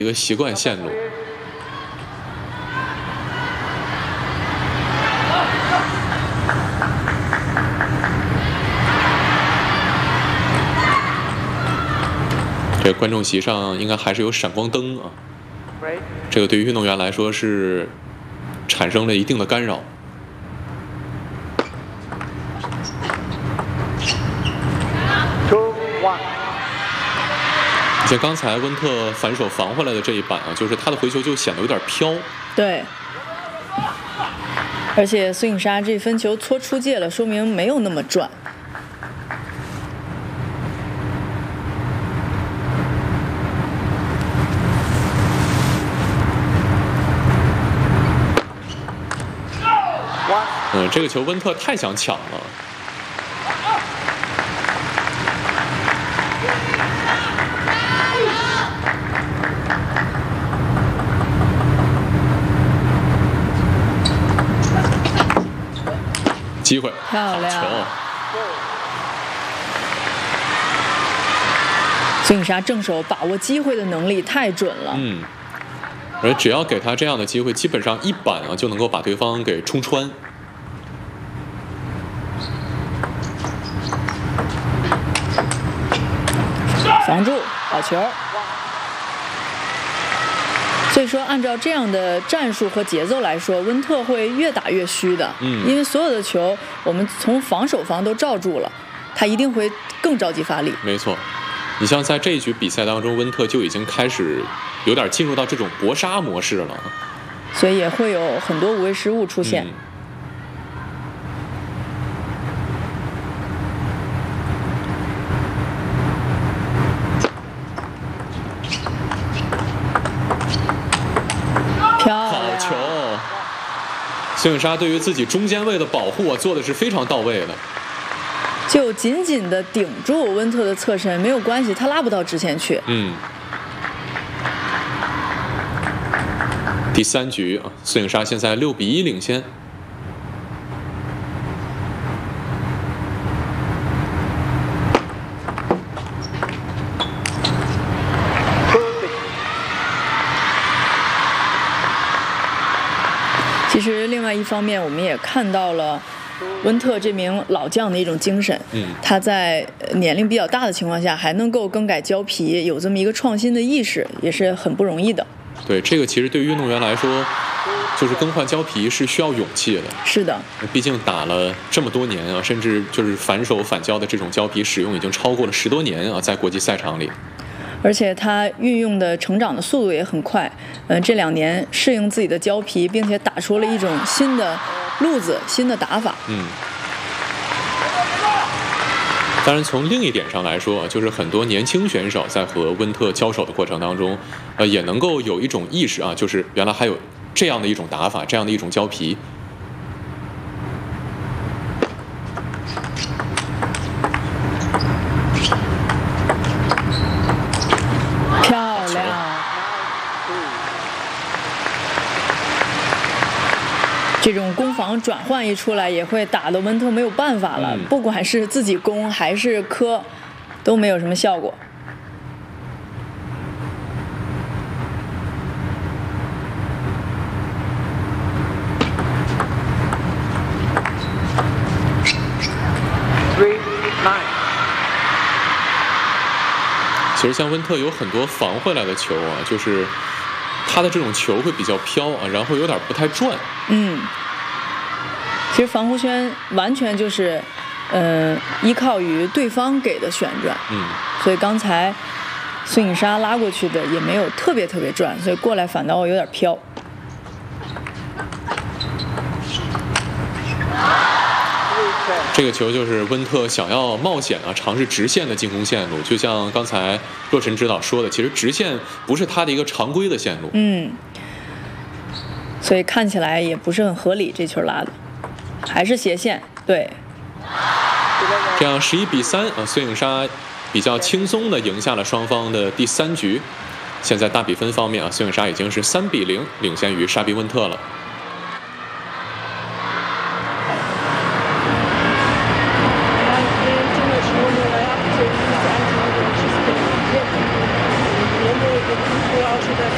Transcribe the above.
一个习惯线路。这观众席上应该还是有闪光灯啊，这个对于运动员来说是产生了一定的干扰。像刚才温特反手防回来的这一板啊，就是他的回球就显得有点飘。 对，而且孙颖莎这分球搓出界了，说明没有那么转。 这个球温特太想抢了。机会， 漂亮！ 球。 孙颖莎正手把握机会的能力太准了。 而只要给他这样的机会，基本上一板啊就能够把对方给冲穿。 防住，好球。所以说，按照这样的战术和节奏来说，温特会越打越虚的。因为所有的球我们从防守方都罩住了，他一定会更着急发力。 没错，你像在这一局比赛当中，温特就已经开始有点进入到这种搏杀模式了， 所以也会有很多无谓失误出现。 好球！孙颖莎对于自己中间位的保护做的是非常到位的， 就紧紧的顶住温特的侧身，没有关系，他拉不到直线去。 第3局啊，孙颖莎现在6-1领先。 其实另外一方面，我们也看到了温特这名老将的一种精神。他在年龄比较大的情况下，还能够更改胶皮，有这么一个创新的意识，也是很不容易的。 对，这个其实对于运动员来说，就是更换胶皮是需要勇气的。 是的， 毕竟打了这么多年啊，甚至就是反手反胶的这种胶皮使用已经超过了10多年啊，在国际赛场里。 而且他运用的成长的速度也很快，这2年适应自己的胶皮，并且打出了一种新的路子、新的打法。 当然，从另一点上来说，就是很多年轻选手在和温特交手的过程当中，也能够有一种意识啊，就是原来还有这样的一种打法，这样的一种胶皮。 漂亮！这种攻防转换一出来，也会打得温特没有办法了。不管是自己攻还是磕，都没有什么效果。 其实像温特有很多防回来的球啊，就是他的这种球会比较飘啊，然后有点不太转。 其实防护圈完全就是依靠于对方给的旋转。所以刚才孙颖莎拉过去的也没有特别转，所以过来反倒有点飘。 这个球就是温特想要冒险啊，尝试直线的进攻线路，就像刚才若晨指导说的，其实直线不是他的一个常规的线路。 所以看起来也不是很合理，这球拉的还是斜线。对， 这样11-3啊，孙颖莎比较轻松的赢下了双方的第3局。现在大比分方面啊，孙颖莎已经是3-0领先于莎比温特了。